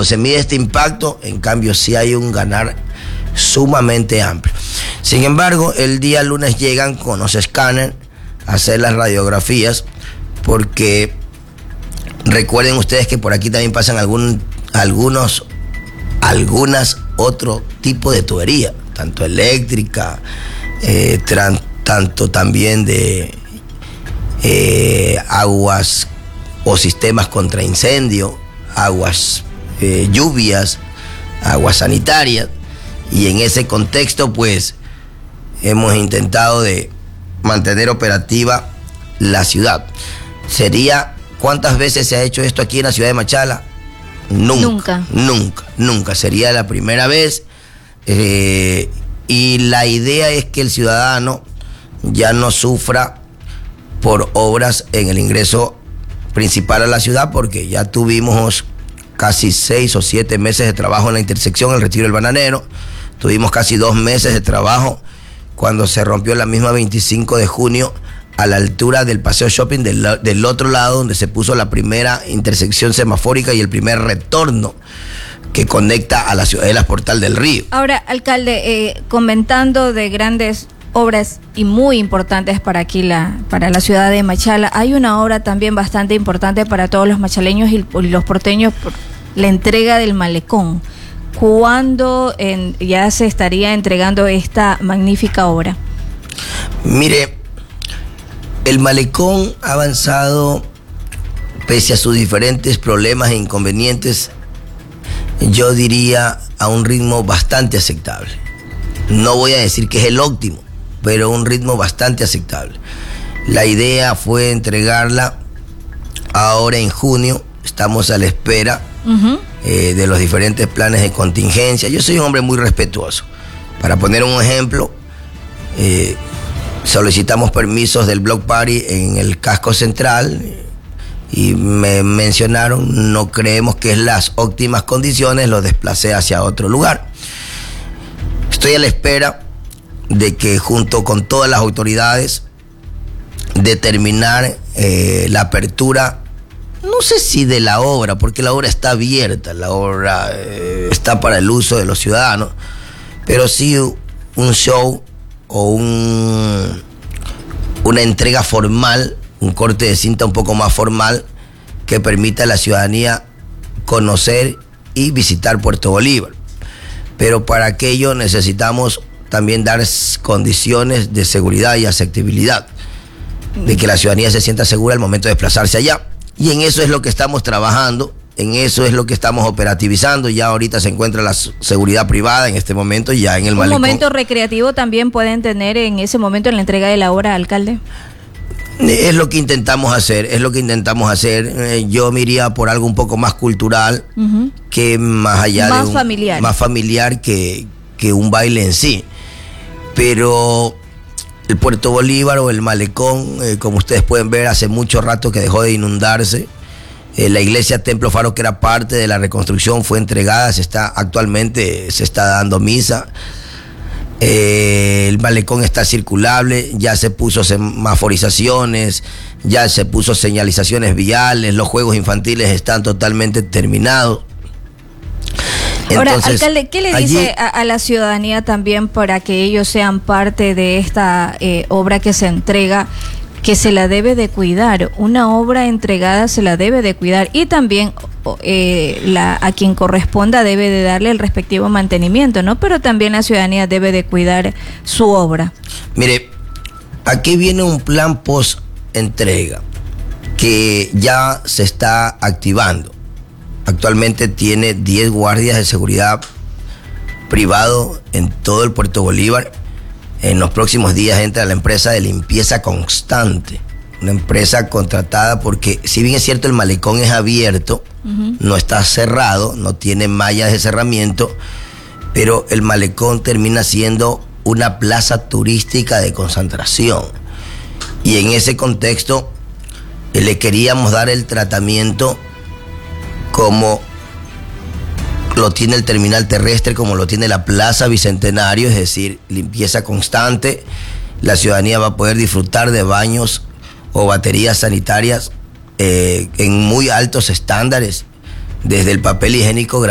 cuando se mide este impacto, en cambio sí hay un ganar sumamente amplio. Sin embargo, el día lunes llegan con los escáneres a hacer las radiografías, porque recuerden ustedes que por aquí también pasan algunas otro tipo de tubería, tanto eléctrica, tanto también de aguas o sistemas contra incendio, aguas lluvias, aguas sanitarias, y en ese contexto pues hemos intentado de mantener operativa la ciudad. ¿Cuántas veces se ha hecho esto aquí en la ciudad de Machala? Nunca. Sería la primera vez, y la idea es que el ciudadano ya no sufra por obras en el ingreso principal a la ciudad, porque ya tuvimos casi 6 o 7 meses de trabajo en la intersección, el Retiro del Bananero. Tuvimos casi 2 meses de trabajo cuando se rompió la misma 25 de junio a la altura del Paseo Shopping del otro lado, donde se puso la primera intersección semafórica y el primer retorno que conecta a la Ciudadela Portal del Río. Ahora, alcalde, comentando de grandes obras y muy importantes para aquí, para la ciudad de Machala, hay una obra también bastante importante para todos los machaleños y los porteños, por la entrega del malecón. ¿Cuándo ya se estaría entregando esta magnífica obra? Mire, el malecón ha avanzado pese a sus diferentes problemas e inconvenientes, yo diría a un ritmo bastante aceptable. No voy a decir que es el óptimo, pero un ritmo bastante aceptable. La idea fue entregarla ahora en junio. Estamos a la espera de los diferentes planes de contingencia. Yo soy un hombre muy respetuoso. Para poner un ejemplo, solicitamos permisos del Block Party en el casco central y me mencionaron, no creemos que es las óptimas condiciones, lo desplacé hacia otro lugar. Estoy a la espera de que junto con todas las autoridades determinar la apertura, no sé si de la obra, porque la obra está abierta, la obra está para el uso de los ciudadanos, pero sí un show o una entrega formal, un corte de cinta un poco más formal que permita a la ciudadanía conocer y visitar Puerto Bolívar. Pero para aquello necesitamos también dar condiciones de seguridad y asequibilidad, de que la ciudadanía se sienta segura al momento de desplazarse allá. Y en eso es lo que estamos trabajando, en eso es lo que estamos operativizando. Ya ahorita se encuentra la seguridad privada en este momento, ya en el malecón. ¿Un momento recreativo también pueden tener en ese momento en la entrega de la obra, alcalde? Es lo que intentamos hacer, yo me iría por algo un poco más cultural, que más allá más familiar. Más familiar que un baile en sí. Pero el Puerto Bolívar o el malecón, como ustedes pueden ver, hace mucho rato que dejó de inundarse. La iglesia Templo Faro, que era parte de la reconstrucción, fue entregada, actualmente se está dando misa. El malecón está circulable, ya se puso semaforizaciones, ya se puso señalizaciones viales, los juegos infantiles están totalmente terminados. Ahora, alcalde, ¿qué le dice a la ciudadanía también para que ellos sean parte de esta obra que se entrega, que se la debe de cuidar? Una obra entregada se la debe de cuidar, y también a quien corresponda debe de darle el respectivo mantenimiento, ¿no? Pero también la ciudadanía debe de cuidar su obra. Mire, aquí viene un plan post-entrega que ya se está activando. Actualmente tiene 10 guardias de seguridad privado en todo el Puerto Bolívar. En los próximos días entra la empresa de limpieza constante, una empresa contratada, porque si bien es cierto el malecón es abierto, no está cerrado, no tiene mallas de cerramiento, pero el malecón termina siendo una plaza turística de concentración. Y en ese contexto le queríamos dar el tratamiento como lo tiene el terminal terrestre, como lo tiene la Plaza Bicentenario, es decir, limpieza constante. La ciudadanía va a poder disfrutar de baños o baterías sanitarias en muy altos estándares, desde el papel higiénico